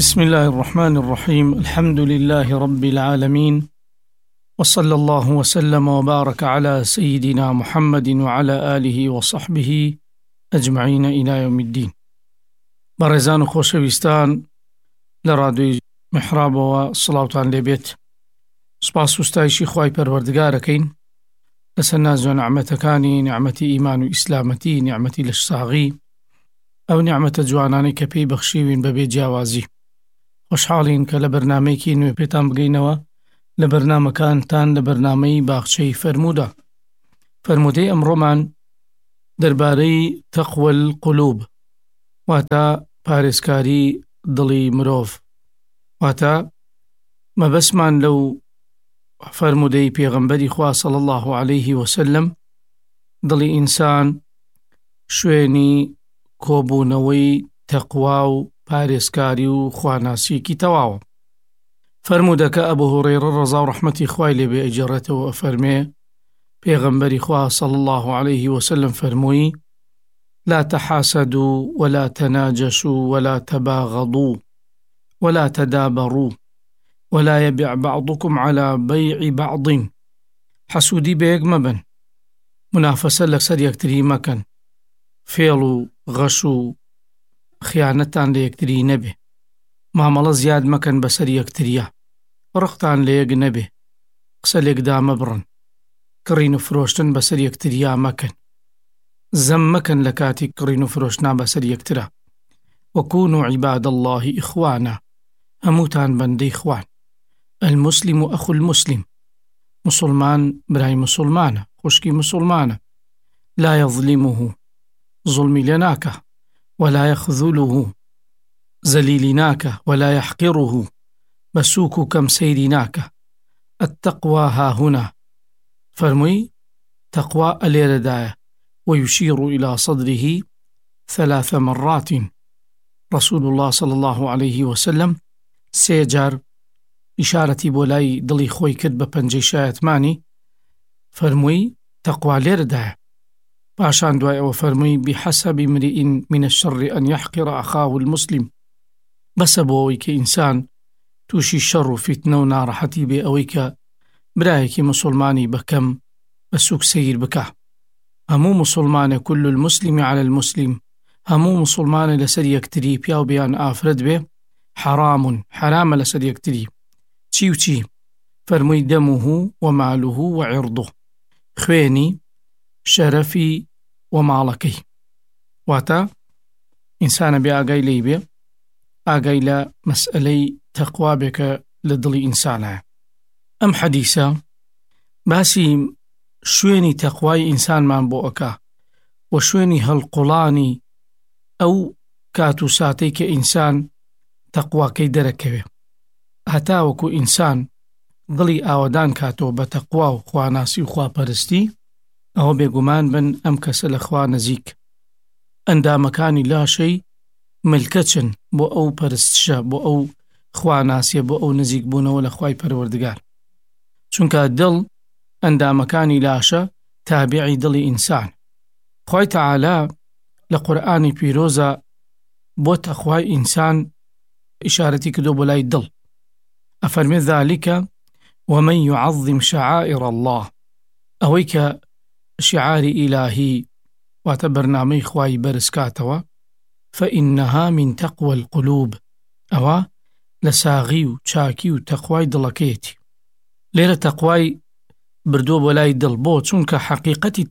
بسم الله الرحمن الرحيم. الحمد لله رب العالمين، وصلى الله وسلم وبارك على سيدنا محمد وعلى آله وصحبه أجمعين إلى يوم الدين. بارزان خوشويستان لرادوی محراب و صلاوتان لبيت سپاس وستایشی خوای پەروەردگارەکەین لەسەر ناز و نعمەتەکانی، نعمەتی ئیمان و ئیسلامەتی، نعمەتی لەشساغی، ئەو نعمەتە جوانانەی کە پێی بەخشیوین بەبێ جیاوازی. خۆشحاڵین کە لە بەرنامەیەکی نوێ پێتان بگەینەوە لە بەرنامەکانتان لە بەرنامەی باخچەی فەرموودە. فەرموودەی ئەمڕۆمان دەربارەی تەقوە القولوب، واتە پارێزکاری دڵی مرۆڤ، واتە مەبەسمان لەو فەرموودەی پێغەمبەری خوا صلی الله عليه وسلم دڵی ئینسان شوێنی کۆبوونەوەی تەقوا و پارێزکاری و خواناسیەکی تەواوە. فەرموودەکە ئەبوو هورەیرە ڕەزا و ڕەحمەتی خوای لێبێ ئەجێڕێتەوە ئەفەرمێ پێغەمبەری خوا صلی الله عليه وسلم فەرمووی: لا تحاسدوا ولا تناجشوا ولا تباغضوا ولا تدابروا ولا يبع بعضكم على بيع بعض. حسودی بەیەک مەبن، منافەسە لەسەر یەکتری مەکەن، فێڵ و غەش و خیانەتان لە یەکتری نەبێ، مامەڵە زیاد مەکەن بەسەر یەکتریە، ڕقتان لە یەک نەبێ، قسە لێکدا مەبڕن، کڕین و فرۆشتن بەسەر یەکتریا مەکەن، زەم مەکەن لە کاتی کڕین و فرۆشتنا بەسەر یەکترە. وەکونوا عیباد الله ئیخوانا، هەمووتان بەندەی خوان. المسلم ئەخو المسلم، مسلمان برای مسلمانە، خوشکی مسلمانە. لا يظلمه، ظلمی لێ ناکە، ولا يخذله، زەلیلی ناکە، ولا يحقره، بەسووک و کەم سەیری ناکە. التقوى ها هنا، فەرمووی تەقوا ئەلێرەدایە. ويشير إلى صدره 3 مرات. رسول الله صلى الله عليه وسلم 3 جار ئیشارەتی بۆ لای دڵی خۆی کرد بە پەنجەی شایەتمانی، فەرمووی تەقوا لێرەدایە. پاشان دوای ئەوە فەرمووی: بحسب امرئ من الشر أن يحقر أخاه المسلم. بەسە بۆ ئەوەی کە ئینسان تووشی شەڕ و فیتنە و ناڕەحەتی بێ ئەوەی کە برایەکی مسلمانی بەکەم بەسووک سەیر بکە. هەموو مسلمانە كل المسلم على المسلم، هەموو مسلمانە لەسەر یەکتری پیا و بیان ئافرەت بێ حرام، حرامە لەسەر یەکتری. چی و چی؟ فەرمووی دەمه وماله وعرضه، خوێنی، شەرەفی و ماڵەکەی. واتە ئینسانە بێ ئاگای لێی بێ، ئاگای لە مەسئلەی تەقوا بێ کە لە دڵی ئینسانە. ئەم حەدیسە باسی شوێنی تەقوای ئینسانمان بۆ ئەکا و شوێنی هەڵقوڵانی ئەو کات و ساتەی کە ئینسان تەقواکەی دەرەکەوێ. هەتاوەکو ئینسان دڵی ئاوەدان کاتەوە بە تەقوا و خواناسی و خواپەرستی، ئەوە بێگومان بن ئەم کەسە لە خوا نزیک. ئەندامەکانی لاشەی ملکەچن بۆ ئەو پەرستشە، بۆ ئەو خواناسیە، بۆ ئەو نزیک بوونەوە لە خوای پەروەردگار. چونکە دڵ ئەندامەکانی لاشە تابعی دڵی ئینسان. خوای تەعالا لە قورئانی پیرۆزە بۆ تەقوای ئینسان ئیشارەتی کردو بۆ لای دڵ. ئەفەرمێ ذلك ومن يعظم شعائر الله، ئەوەی کە شعاری ئیلاهی واتە بەرنامەی خوای بەرزکاتەوە، فإنها من تقوى القلوب، ئەوە لە ساغی و چاکی و تەقوای دڵەکەیەتی. لێرە تەقوای بردووە بۆ لای دڵ، بۆ چونکە حەقیقەتی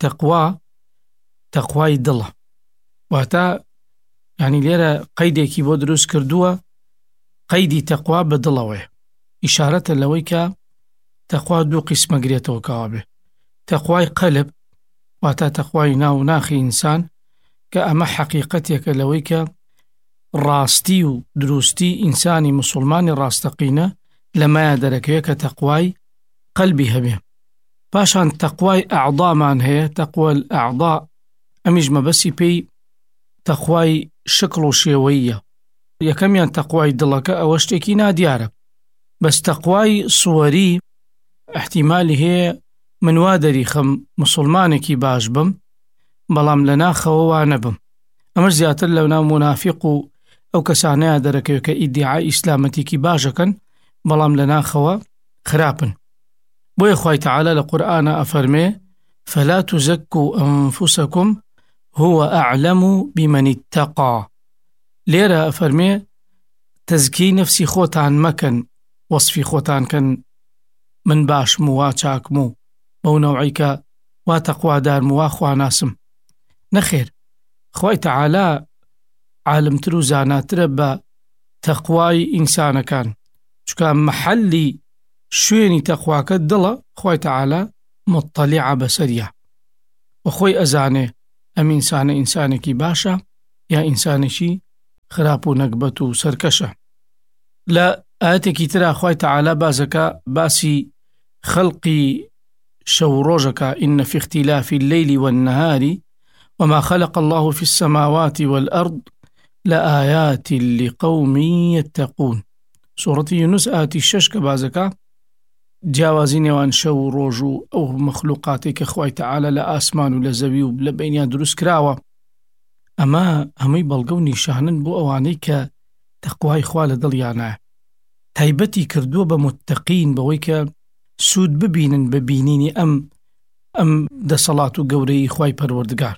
تەقوای دڵە. واتە یعنی لێرە قەیدێکی بۆ دروست کردووە، قەیدی تەقوا بە دڵەوەیە. ئیشارەتە لەوەی کە تەقوا 2 قسمە گرێتەوە کەوا بێ: تەقوای قەلب، واتە تەقوای ناو ناخی ئینسان، کە ئەمە حەقیقەتێکە لەوەی کە ڕاستی و دروستی ئینسانی مسلمانی ڕاستەقینە لەمایە دەرەکەوێت کە تەقوای قەلبی هەبێ. پاشان تەقوای ئەعضامان هەیە، تەقوای ئەعضا، ئەمیش مەبەسی پێی تەقوای شکڵ و شێوەیە. یەکەمیان تەقوای دڵەکە، ئەوە شتێکی نادیارە. بەس تەقوای سووەری احتیمالی هەیە من وا دەریخەم مسلمانێکی باش بم، بەڵام لە ناخەوە وا نەبم. ئەمەش زیاتر لە ناو منافق و ئەو کەسانەیە دەرەکەوێت کە ئیدعای ئیسلامەتێکی باشەکەن بەڵام لە ناخەوە خراپن. بۆیە خوای تەعالە لە قورئانە ئەفەرمێ فلا تزكوا أنفسكم هو أعلم بمن اتقى. لێرە ئەفەرمێ تەزکیەی نەفسی خۆتان مەکەن، وەصفی خۆتان کەن من باشم و وا چاکم و بەو نەوعی کە وا تەقوادارم و وا خواناسم. نەخێر، خوای تەعالە عالمتر و زاناترە بە تەقوای ئینسانەکان، چونکە مەحەلی شوێنی تەقواکە دڵە، خوای تەعالە مطلع بەسەریە و خۆی ئەزانێ ئەم ئینسانە ئینسانێکی باشە یا ئینسانێکی خراپ و نەکبەت و سەرکەشە. لە ئاەتێکی ترا خوای تەعالە باسی خەڵقی شەو ڕۆژەکە إن في اختلاف الليل والنهار وما خلق الله في السماوات والأرض لآيات لقوم يتقون. سورة يونس آياتی 6 کە بازەکە جیاوازی نێوان شەو و ڕۆژ و ئەو مەخلوقاتی کە خوای تەعالە لە ئاسمان و لە زەوی و لە بینیان دروست کراوە، ئەمە هەمووی بەڵگە و نیشانن بۆ ئەوانەی کە تەقوای خوا لە دڵیانایە. تایبەتی کردووە بە متەقین بەوەی کە سوود ببینن بە بینینی ئەم دەسەڵات و گەورەی خوای پەروەردگار،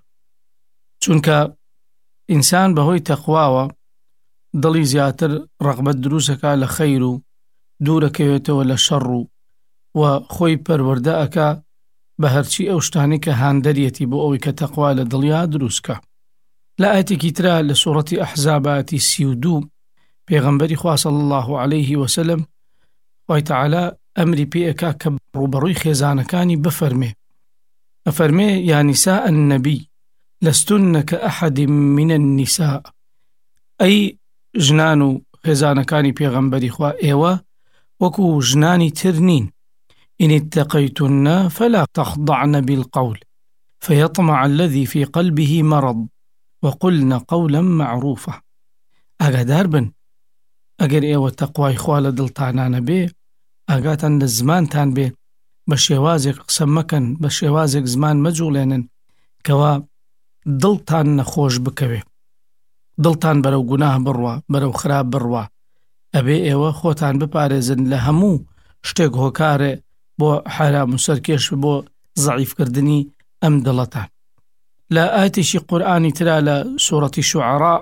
چونکە ئینسان بەهۆی تەقواوە دڵی زیاتر ڕەغبەت دروستەکە لە خەیر و دوورەکەوێتەوە لە شەڕ و خۆی پەروەردە ئەکا بە هەرچی ئەو شتانی کە هاندەریەتی بۆ ئەوەی کە تەقوا لە دڵیا دروستکە. لە ئاەتێکی ترا لە سوورەتی ئەحزاب ئاەتی 32 پێغەمبەری خوا صلی الله عليه وسلم خوای تەعالە ئەمری پێ ئەکا کە ڕوبەڕووی خێزانەکانی بفەرمێ، ئەفەرمێ یا نساء النبی لستن كأحد من النساء، ئەی ژنان و خێزانەکانی پێغەمبەری خوا ئێوە وەکو ژنانی تر نین، إن اتقيتن فلا تخضعن بالقول فيطمع الذي في قلبه مرض وقلن قولا معروفا. ئاگادار بن ئەگەر ئێوە تەقوای خوا لە دڵتانانە بێ، ئاگاتان لە زمانتان بێ، بە شێوازێک قسە مەکەن، بە شێوازێک زمان مەجوڵێنن کەوا دڵتان نەخۆش بکەوێ، دڵتان بەرەو گوناه بڕوا، بەرەو خراپ بڕوا. ئەبێ ئێوە خۆتان بپارێزن لە هەموو شتێک هۆکارێ بۆ حرام و سەرکێش بۆ زەعیفکردنی ئەم دڵەتان. لە ئاەتێکی قورئانی ترا لە سوورەتی شوعەڕا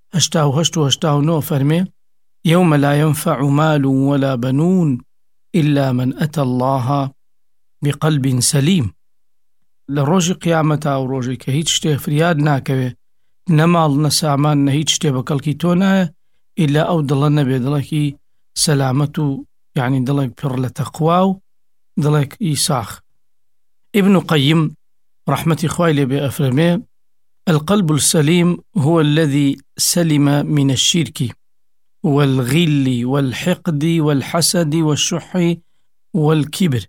88 و 89 فەرمێ يوم لا ينفع مال ولا بنون إلا من أتى الله بقلب سليم. لە ڕۆژی قیامەتا و ڕۆژی کە هیچ شتێ فریاد ناکەوێ، نەماڵ نەسامان نە هیچ شتێ بە کەڵکی تۆ نایە ئیلا ئەو دڵە نەبێ دڵێکی سەلامەت و یعنی دڵێک پڕ لە تەقوا و دڵێکی ساخ. ابن قەیم رحمەتی خوای لێ بێ ئەفەرمێ القلب السليم هو الذي سلم من الشرك والغل والحقد والحسد والشح والكبر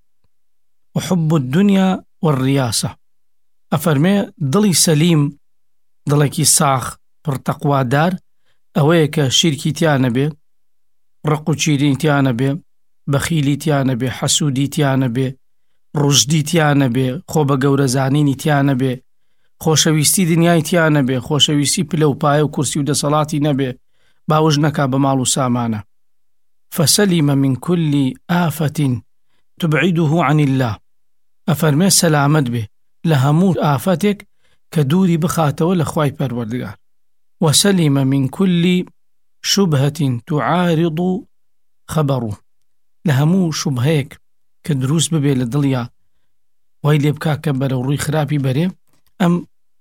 وحب الدنيا والرياسة. ئەفەرمێ دڵی سەلیم، دڵێکی ساخ پڕ تەقوادار ئەوەیە کە شیرکی تیانە بێ، ڕق و چیرین تیانە بێ، بەخیلی تیانە بێ، حەسوودی تیانە بێ، ڕژدی تیانە بێ، خۆ بە گەورە زانینی تیانە بێ، خۆشەویستی دنیای تیانە بێ، خۆشەویستی پلە و پایە و کورسی و دەسەڵاتی نەبێ، باوەژ نەکا بە ماڵ و سامانە. فسلم من كل آفة تبعده عن الله. ئەفەرمێ سەلامەت بێ لە هەموو ئافەتێک کە دووری بخاتەوە لە خوای پەروەردگار. وسلم من كل شبهة تعارض خبره. لە هەموو شوبهەیەک کە دروست ببێ لە دڵیا وای لێ بکا کە بەرەو ڕووی خراپی بەرێ، ئەم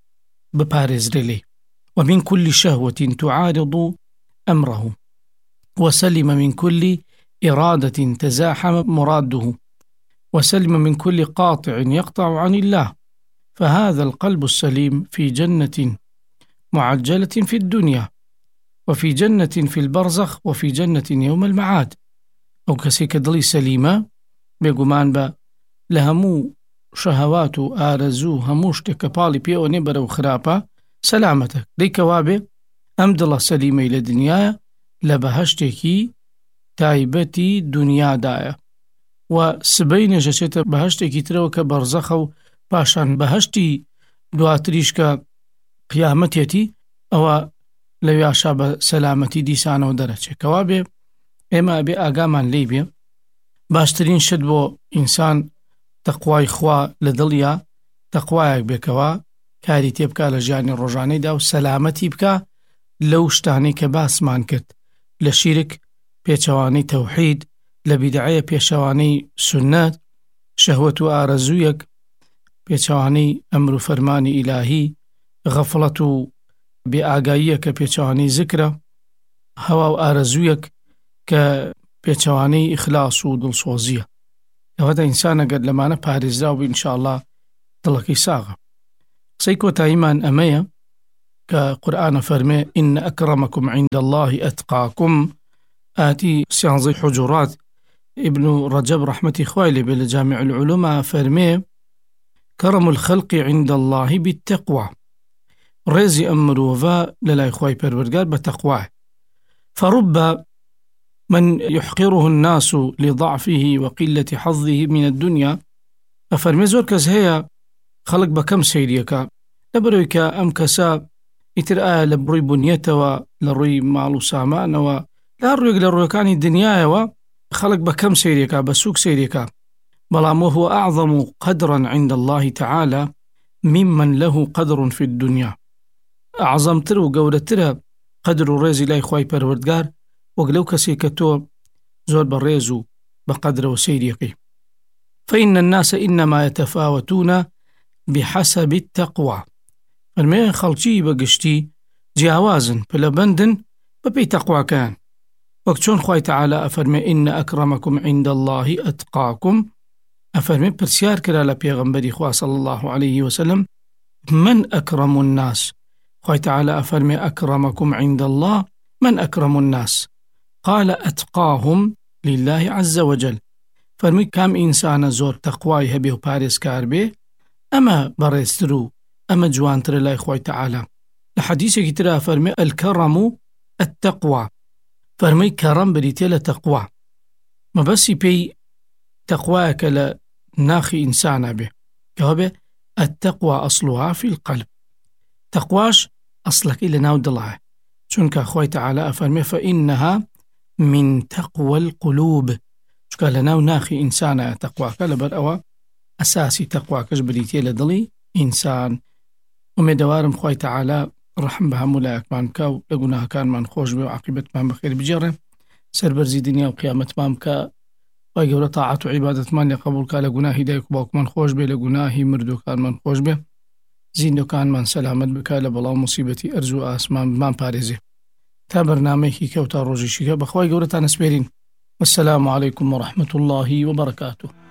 بپارێزرێ لێ. ومن كل شهوة تعارض أمره. وسلم من كل إرادة تزاحم مراده. وسلم من كل قاطع يقطع عن الله. فهذا القلب السليم في جنة معجلة في الدنيا وفي جنة في البرزخ وفي جنة يوم المعاد. أو كسيك دڵی سەلیمە بێگومان بە لە هەموو شەهەوات و ئارەزوو هەموو شتێک کە پاڵی پێوە نێ بەرەو خراپە سەلامەتە دەیکەوا بێ ئەم دڵە سەلیمەی لە دنیاە لە بەهەشتێکی تایبەتی دنیادایە و سبەی نەژەچێتە بەهەشتێکی ترەوە کە بەرزەخە و پاشان بەهەشتی دواتریش کە قیامەتێتی ئەوە لەوێ بە سەلامەتی دیسانەوە دەرەچێت کەوا بێ ئێمە بێ ئاگامان لێ بێ باشترین شت بۆ ئینسان تەقوای خوا لە دڵیا تەقوایەک بێکەوە کاری تێ بکە لە ژیانی ڕۆژانەیدا و سەلامەتی بکە لەو شتانەی کە باسمان کرد لە شیرک پێچەوانەی تەوحید لە بیدعەیە پێشەوانەی سوننەت شەهوەت و ئارەزوویەک پێچەوانەی ئەمر و فەرمانی ئیلاهی غەفڵەت و بێئاگاییە کە پێچەوانەی زیکرە هەوا و ئارەزوویەک کە پێچەوانەی ئیخلاس و دڵسۆزیە ئەوەدا ئینسان ئەگەر لەمانە پارێزرا و ئینشاءالله دڵەکەی ساغە قسەی کۆتاییمان ئەمەیە کە قورئانە فەرمێ ئین ئەکرەمەکم عیند الله ئەتقاکم ئاتی سیانزەی حوجورات ابن رجب رحمەتی خوای لێبێ لە جامع العلوم فەرمێ كرم الخلق عند الله بالتقوى ڕێزی ئەم مرۆڤە لەلای خوای پەروەردگار بە تەقواه فرب من يحقره الناس لضعفه وقلة حظه من الدنيا فەرمێ زۆر کەس هەیە خەڵک بە کەم سەیریەکە لەبەرەوەی کە ئەم کەسە ئیتر ئایا لە بڕووی بنیەتەوە لە ڕووی ماڵ و سامانەوە لا ڕوویەک لە ڕووەکانی دنیایەوە خەڵک بە کەم سەیریەکە بە سووک سەیریەکە بەڵام هو أعظم قدرا عند الله تعالى ممن له قدر في الدنيا أعظمتر و گەورەترە قدر و ڕێزی لای خوای پەروەردگار وەک لەو کەسێک کە تۆ زۆر بە ڕێز و بە قەدرەوە سەیریەکەی فإن الناس إنما يتفاوتون بحسب التقوى فەرمێ خەڵکی بەگشتی جیاوازن پلەبەندن بەپێی تەقواکان وەک چۆن خوای تەعالە ئەفەرمێ ئین ئەکرەمەکم عیند الله ئەتقاکم ئەفەرمێ پرسیار کرا لە پێغەمبەری خوا صلی الله عليه وسلم من أكرم الناس خوای تەعالە ئەفەرمێ ئەکرەمەکم عیند الله من أكرم الناس قال أتقاهم لله عز وجل فەرمووی کام ئینسانە زۆر تەقوای هەبێ و پارێزکار بێ ئەمە بەڕێزتر و ئەمە جوانترە لای خوای تەعالە لە حەدیثێکی ترا فەرمێ الكرم التقوى فەرمووی کەڕەم بریتێ لە تەقوا مەبەستی پێی تەقوایەکە لە ناخی ئینسانە بێ کەوا بێ التقوى أصلها في القلب تەقواش ئەسڵەکەی لە ناو دڵایە چونکە خوای تەعالە ئەفەرمێ فإنها من تقوى القلوب چونکە لە ناو ناخی ئینسانە تەقواکە لەبەر ئەوە ئەساسی تەقواکەش بریتێ لە دڵی ئینسان ومێدەوارم خوای تەعالە ڕەحم بە هەموو لایەکمان بکە و لە گوناهەکانمان خۆش بێ و عاقبەتمان بەخێر بجێڕێ سەربەرزی دنیا و قیامەتمان بکە خوای گەورە تاعات و عیبادەتمان لێ قبوڵ کە لە گوناهی دایک و باوکمان خۆش بێ لە گوناهی مردووکانمان خۆش بێ زیندوکانمان سەلامەت بکە لە بەڵاو موسیبەتی ئەرز و ئاسمان بمان پارێزێ تا بەرنامەیەکی کەوتا ڕۆژێکی کە بەخوای گەورەتان ئەسپێرین والسلام عليكم ورحمة الله وبركاته